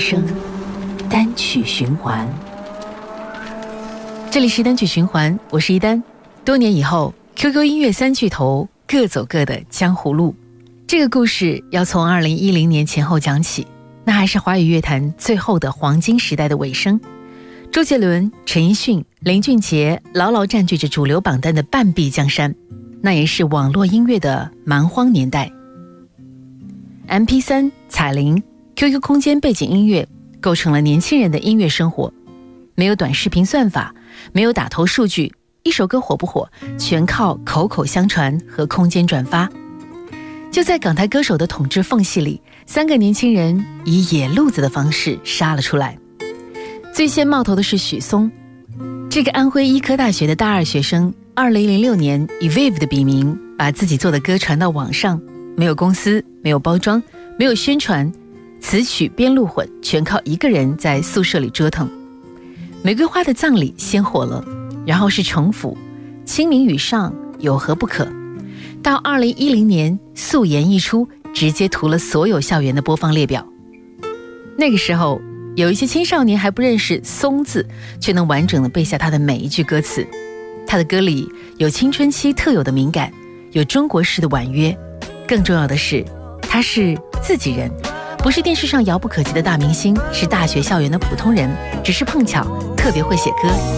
声，单曲循环。 这里是单曲循环，我是一丹。多年以后 ，QQ 音乐三巨头各走各的江湖路。这个故事要从2010年前后讲起，那还是华语乐坛最后的黄金时代的尾声。周杰伦、陈奕迅、林俊杰牢牢占据着主流榜单的半壁江山，那也是网络音乐的蛮荒年代。MP3、彩铃、QQ 空间背景音乐构成了年轻人的音乐生活。没有短视频算法，没有打头数据，一首歌火不火全靠口口相传和空间转发。就在港台歌手的统治缝隙里，3个年轻人以野路子的方式杀了出来。最先冒头的是许嵩，这个安徽医科大学的大二学生，2006年以 Viv 的笔名把自己做的歌传到网上，没有公司，没有包装，没有宣传，词曲编录混，全靠一个人在宿舍里折腾。玫瑰花的葬礼先火了，然后是城府，清明雨上有何不可，到2010年素颜一出，直接屠了所有校园的播放列表。那个时候有一些青少年还不认识松字，却能完整地背下他的每一句歌词。他的歌里有青春期特有的敏感，有中国式的婉约，更重要的是他是自己人，不是电视上遥不可及的大明星，是大学校园的普通人，只是碰巧特别会写歌。